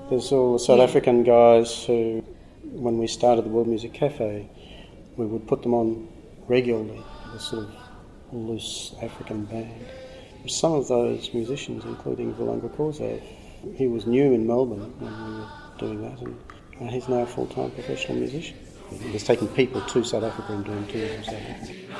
There's all the South African guys who, when we started the World Music Cafe, we would put them on regularly, the sort of loose African band. Some of those musicians, including Vulanga Korzov, he was new in Melbourne when we were doing that, and he's now a full-time professional musician. He's taking people to South Africa and doing tours in South Africa.